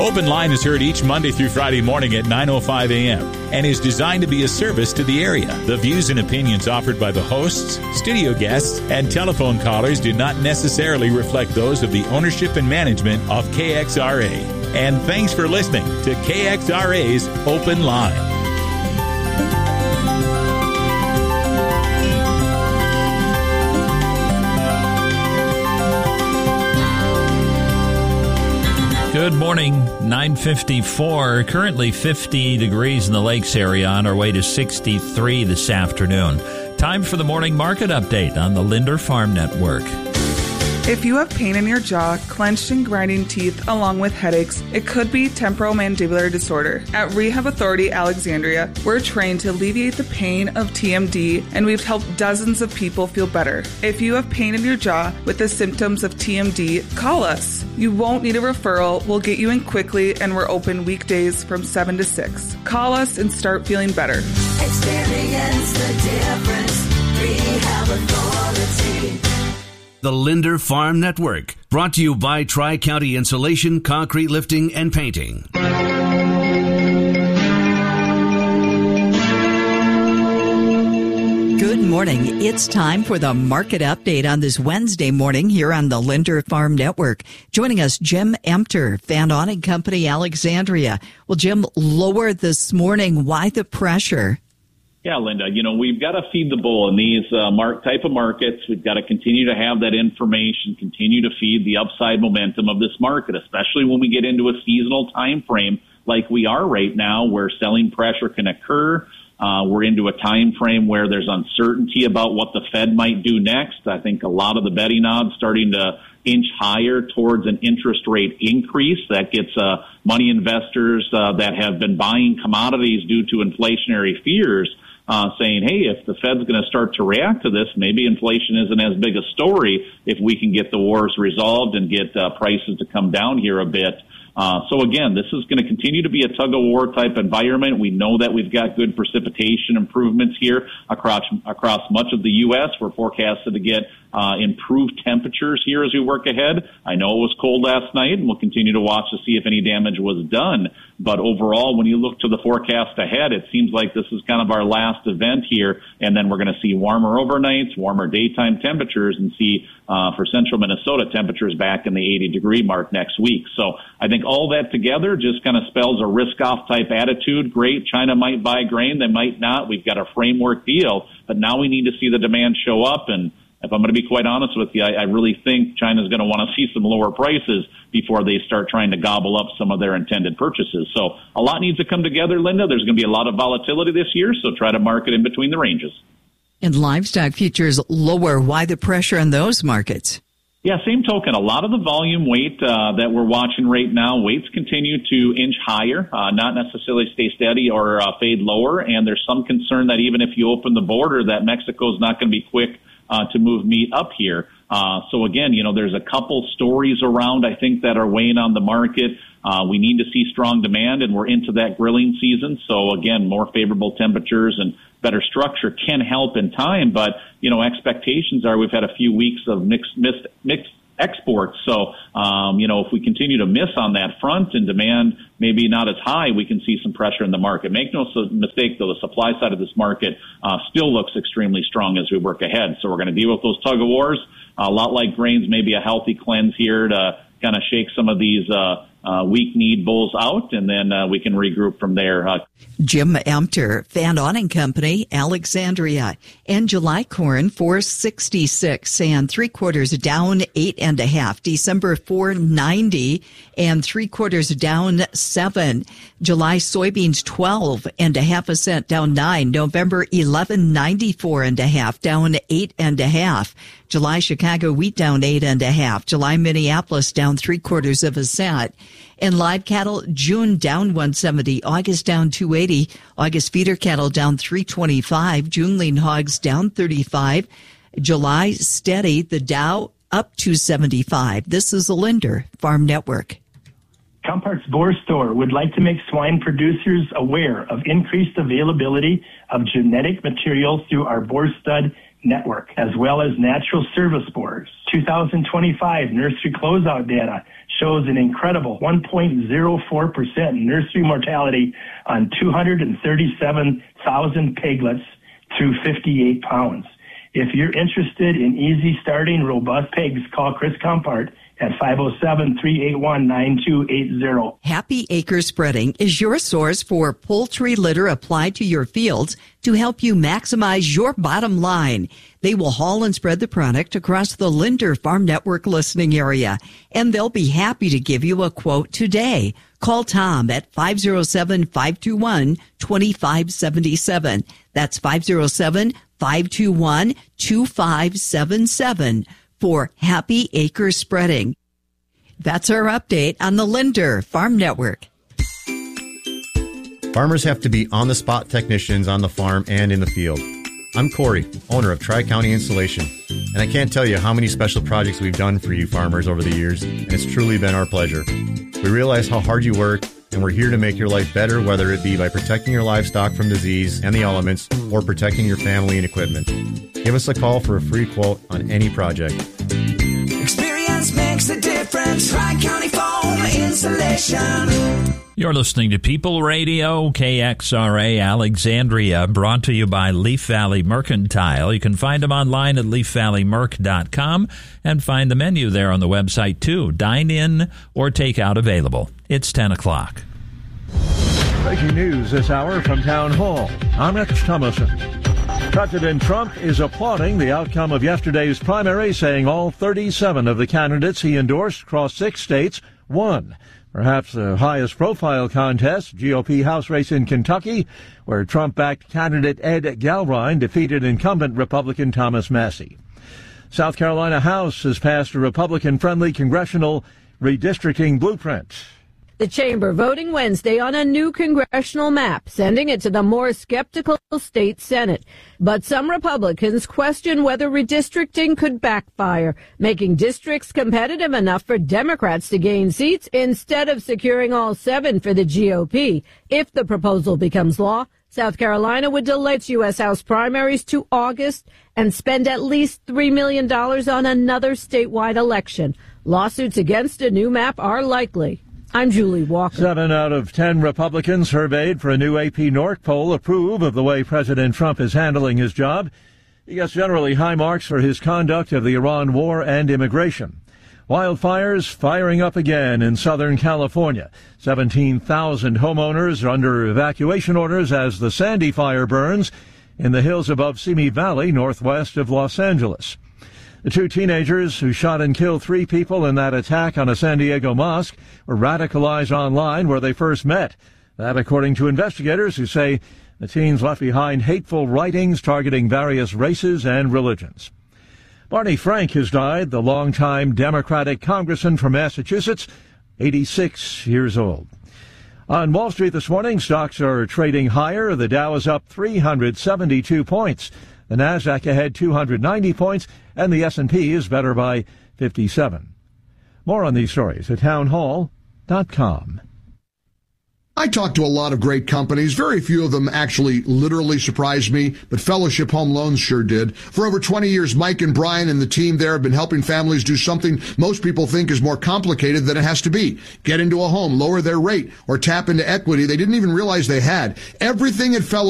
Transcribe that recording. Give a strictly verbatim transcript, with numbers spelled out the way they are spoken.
Open Line is heard each Monday through Friday morning at nine oh five a.m. and is designed to be a service to the area. The views and opinions offered by the hosts, studio guests, and telephone callers do not necessarily reflect those of the ownership and management of K X R A. And thanks for listening to K X R A's Open Line. Good morning, nine fifty-four. Currently fifty degrees in the lakes area, on our way to sixty-three this afternoon. Time for the morning market update on the Linder Farm Network. If you have pain in your jaw, clenched and grinding teeth, along with headaches, it could be temporomandibular disorder. At Rehab Authority Alexandria, we're trained to alleviate the pain of T M D, and we've helped dozens of people feel better. If you have pain in your jaw with the symptoms of T M D, call us. You won't need a referral. We'll get you in quickly, and we're open weekdays from seven to six. Call us and start feeling better. Experience the difference. Rehab Authority. The Linder Farm Network, brought to you by Tri-County Insulation, Concrete Lifting, and Painting. Good morning. It's time for the market update on this Wednesday morning here on the Linder Farm Network. Joining us, Jim Emter, Van Auning Company, Alexandria. Well, Jim, lower this morning. Why the pressure? Yeah, Linda, you know, we've got to feed the bull in these uh, mark type of markets. We've got to continue to have that information, continue to feed the upside momentum of this market, especially when we get into a seasonal time frame like we are right now, where selling pressure can occur. Uh, we're into a time frame where there's uncertainty about what the Fed might do next. I think a lot of the betting odds starting to inch higher towards an interest rate increase. That gets uh, money investors uh, that have been buying commodities due to inflationary fears Uh, saying, hey, if the Fed's going to start to react to this, maybe inflation isn't as big a story if we can get the wars resolved and get uh, prices to come down here a bit. Uh, so again, this is going to continue to be a tug-of-war type environment. We know that we've got good precipitation improvements here across across much of the U S. We're forecasted to get uh, improved temperatures here as we work ahead. I know it was cold last night, and we'll continue to watch to see if any damage was done. But overall, when you look to the forecast ahead, it seems like this is kind of our last event here, and then we're going to see warmer overnights, warmer daytime temperatures, and see uh, for central Minnesota temperatures back in the eighty degree mark next week. So I think all that together just kind of spells a risk-off type attitude. Great, China might buy grain, they might not. We've got a framework deal, but now we need to see the demand show up. And if I'm going to be quite honest with you, I, I really think China's going to want to see some lower prices before they start trying to gobble up some of their intended purchases. So a lot needs to come together, Linda. There's going to be a lot of volatility this year, so try to market in between the ranges. And livestock futures lower. Why the pressure in those markets? Yeah, same token. A lot of the volume weight uh, that we're watching right now, weights continue to inch higher, uh, not necessarily stay steady or uh, fade lower. And there's some concern that even if you open the border, that Mexico's not going to be quick uh, to move meat up here. Uh, so again, you know, there's a couple stories around, I think, that are weighing on the market. Uh, we need to see strong demand, and we're into that grilling season. So again, more favorable temperatures and better structure can help in time. But, you know, expectations are we've had a few weeks of mixed, mixed, mixed exports. So, um, you know, if we continue to miss on that front and demand maybe not as high, we can see some pressure in the market. Make no mistake, though, the supply side of this market uh, still looks extremely strong as we work ahead. So we're going to deal with those tug-of-wars. A lot like grains, maybe a healthy cleanse here to kind of shake some of these uh, uh, weak-kneed bulls out, and then uh, we can regroup from there. Uh, Jim Emter, Van Auning Company, Alexandria. And July corn, four sixty-six and three quarters down eight and a half. December, four ninety and three quarters down seven. July soybeans, twelve and a half a cent down nine. November, eleven ninety-four and a half down eight and a half. July Chicago wheat down eight and a half. July Minneapolis down three quarters of a cent. And live cattle, June down one seventy, August down two eighty, August feeder cattle down three twenty-five, June lean hogs down thirty-five, July steady, the Dow up two seventy-five. This is the Linder Farm Network. Compart's Boar Store would like to make swine producers aware of increased availability of genetic material through our Boar Stud network, as well as natural service borers. two thousand twenty-five nursery closeout data shows an incredible one point zero four percent nursery mortality on two hundred thirty-seven thousand piglets through fifty-eight pounds. If you're interested in easy starting robust pigs, call Chris Compart at five oh seven, three eight one, nine two eight zero. Happy Acre Spreading is your source for poultry litter applied to your fields to help you maximize your bottom line. They will haul and spread the product across the Linder Farm Network listening area, and they'll be happy to give you a quote today. Call Tom at five oh seven, five two one, two five seven seven. That's five oh seven, five two one, two five seven seven. For Happy Acre Spreading. That's our update on the Linder Farm Network. Farmers have to be on-the-spot technicians on the farm and in the field. I'm Corey, owner of Tri-County Insulation, and I can't tell you how many special projects we've done for you farmers over the years, and it's truly been our pleasure. We realize how hard you work, and we're here to make your life better, whether it be by protecting your livestock from disease and the elements or protecting your family and equipment. Give us a call for a free quote on any project. Experience makes a difference. Tri-County Foam Insulation. You're listening to People Radio, K X R A Alexandria, brought to you by Leaf Valley Mercantile. You can find them online at leaf valley merc dot com and find the menu there on the website, too. Dine in or takeout available. It's ten o'clock. Breaking news this hour from Town Hall. I'm Rich Thomason. President Trump is applauding the outcome of yesterday's primary, saying all thirty-seven of the candidates he endorsed across six states won. Perhaps the highest profile contest, G O P House race in Kentucky, where Trump-backed candidate Ed Galvine defeated incumbent Republican Thomas Massie. South Carolina House has passed a Republican-friendly congressional redistricting blueprint. The chamber voting Wednesday on a new congressional map, sending it to the more skeptical state Senate. But some Republicans question whether redistricting could backfire, making districts competitive enough for Democrats to gain seats instead of securing all seven for the G O P. If the proposal becomes law, South Carolina would delay its U S House primaries to August and spend at least three million dollars on another statewide election. Lawsuits against a new map are likely. I'm Julie Walker. Seven out of ten Republicans surveyed for a new A P North poll approve of the way President Trump is handling his job. He gets generally high marks for his conduct of the Iran war and immigration. Wildfires firing up again in Southern California. seventeen thousand homeowners are under evacuation orders as the Sandy Fire burns in the hills above Simi Valley, northwest of Los Angeles. The two teenagers who shot and killed three people in that attack on a San Diego mosque were radicalized online where they first met. That according to investigators who say the teens left behind hateful writings targeting various races and religions. Barney Frank has died, the longtime Democratic congressman from Massachusetts, eighty-six years old. On Wall Street this morning, stocks are trading higher. The Dow is up three hundred seventy-two points. The Nasdaq ahead two hundred ninety points, and the S and P is better by fifty-seven. More on these stories at town hall dot com. I talked to a lot of great companies. Very few of them actually literally surprised me, but Fellowship Home Loans sure did. For over twenty years, Mike and Brian and the team there have been helping families do something most people think is more complicated than it has to be. Get into a home, lower their rate, or tap into equity they didn't even realize they had. Everything at Fellowship